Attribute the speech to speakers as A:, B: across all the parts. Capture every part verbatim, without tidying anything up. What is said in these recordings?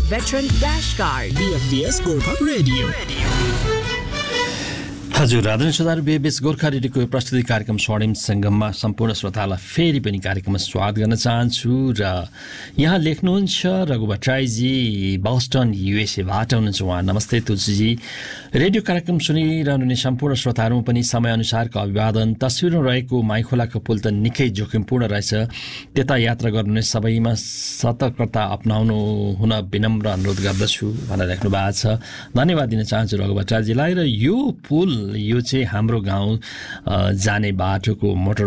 A: veteran dash card.
B: B F V S Gorkha Radio.
C: हजुर आदरणीय श्रोताहरू BFS Gorkha रेडियोको प्रस्तुति कार्यक्रम स्वर्णिम सङ्गममा सम्पूर्ण श्रोतालाई फेरि पनि कार्यक्रममा स्वागत गर्न चाहन्छु र यहाँ लेख्नुहुन्छ रघु भट्टराईजी बस्टन युएसएबाट हुनुहुन्छ उहाँ। नमस्ते तुलसीजी, रेडियो कार्यक्रम सुनिरहनु हुने सम्पूर्ण श्रोताहरूमा पनि समयअनुसारको अभिवादन। तस्विरमा रहेको माइखोलाको पुल त निकै जोखिमपूर्ण रहेछ, त्यता यात्रा गर्नुहुने सबैमा सतर्कता अपनाउनु हुन विनम्र अनुरोध गर्दछु भनेर लेख्नु भएको छ। धन्यवाद दिन चाहन्छु रघु भट्टराईजीलाई। र यो पुल यो चाहिँ हाम्रो गाउँ जाने बाटोको मोटर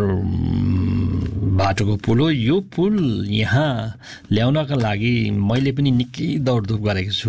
C: बाटोको पुल हो। यो पुल यहाँ ल्याउनका लागि मैले पनि निकै दौडधुप गरेको छु।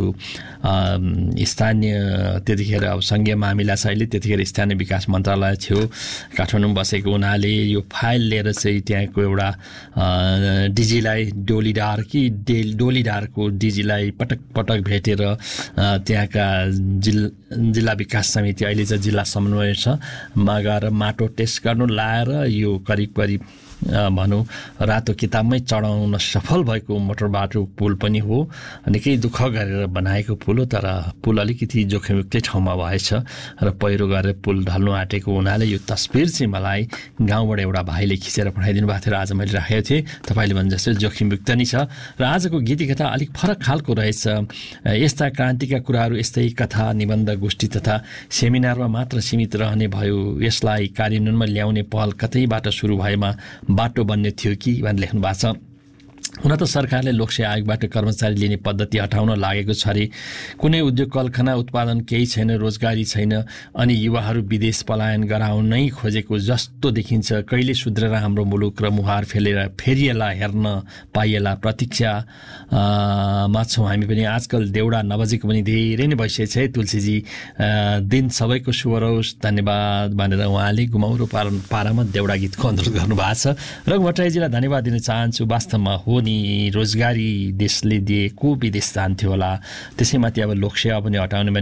C: स्थानीय त्यतिखेर अब सङ्घीय मामिला छ अहिले, त्यतिखेर स्थानीय विकास मन्त्रालय थियो, काठमाडौँमा बसेको हुनाले यो फाइल लिएर चाहिँ त्यहाँको एउटा डिजीलाई डोलीडार कि डे डोलीडारको डिजीलाई पटक पटक भेटेर त्यहाँका जिल्ला जिल्ला विकास समिति अहिले चाहिँ जिल्ला समन्वय छ मा गएर माटो टेस्ट गर्नु लाएर यो करिब करिब भनौँ रातो किताबमै चढाउन सफल भएको मोटर बाटो पुल पनि हो। निकै दुःख गरेर बनाएको पुल हो, तर पुल अलिकति जोखिमयुक्तै ठाउँमा भएछ र पहिरो गरेर पुल ढल्नु आँटेको हुनाले यो तस्बिर चाहिँ मलाई गाउँबाट एउटा भाइले खिचेर पठाइदिनु भएको थियो र आज मैले राखेको थिएँ। तपाईँले भने जस्तो जोखिमयुक्त नै छ र आजको गीति कथा अलिक फरक खालको रहेछ। यस्ता क्रान्तिका कुराहरू यस्तै कथा निबन्ध गोष्ठी तथा सेमिनारमा मात्र सीमित रहने भयो, यसलाई कार्यान्वयनमा ल्याउने पहल कतैबाट सुरु भएमा बाटो बन्ने थियो कि भनेर लेख्नु भएको छ। हुन त सरकारले लोकसेवा आयोगबाट कर्मचारी लिने पद्धति हटाउन लागेको छ अरे। कुनै उद्योग कलखाना उत्पादन केही छैन, रोजगारी छैन, अनि युवाहरू विदेश पलायन गराउनै खोजेको जस्तो देखिन्छ। कहिले सुध्रेर हाम्रो मुलुक र मुहार फेलेर फेरि यसलाई हेर्न पाइएला प्रतीक्षा मा छौँ हामी पनि। आजकल देउडा नबजेको पनि धेरै नै भइसकेको छ है तुलसीजी। दिन सबैको शुभ रहोस्, धन्यवाद भनेर उहाँले घुमाउरो पार पारामा देउडा गीतको अनुरोध गर्नुभएको छ। रघु भट्टराईजीलाई धन्यवाद दिन चाहन्छु। वास्तवमा हो नि, रोजगारी देशले दिएको विदेश जान्थ्यो होला, त्यसैमाथि अब लोकसेवा पनि हटाउने